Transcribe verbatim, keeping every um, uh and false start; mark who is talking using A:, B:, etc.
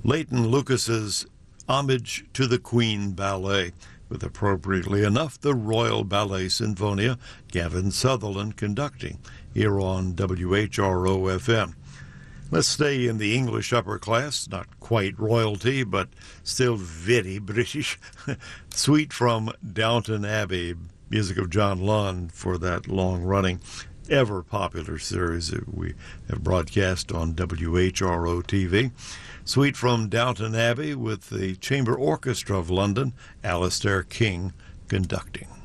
A: Leighton Lucas's Homage to the Queen Ballet, with, appropriately enough, the Royal Ballet Sinfonia, Gavin Sutherland conducting, here on W H R O F M. Let's stay in the English upper class, not quite royalty, but still very British. Suite from Downton Abbey, music of John Lunn for that long-running, ever-popular series that we have broadcast on W H R O T V. Suite from Downton Abbey with the Chamber Orchestra of London, Alastair King conducting.